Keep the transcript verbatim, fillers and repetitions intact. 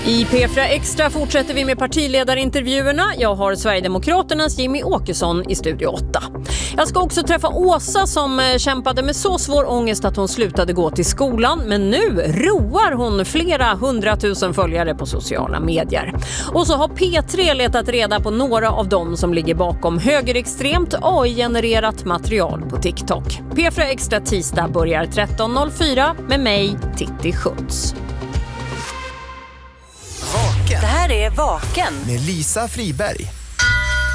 I P fyra Extra fortsätter vi med partiledarintervjuerna. Jag har Sverigedemokraternas Jimmy Åkesson i Studio åtta. Jag ska också träffa Åsa som kämpade med så svår ångest att hon slutade gå till skolan. Men nu roar hon flera hundratusen följare på sociala medier. Och så har P tre letat reda på några av dem som ligger bakom högerextremt A I-genererat material på TikTok. P fyra Extra tisdag börjar tretton noll fyra med mig, Titti Schutz. Vaken. Det här är Vaken Med Lisa Friberg.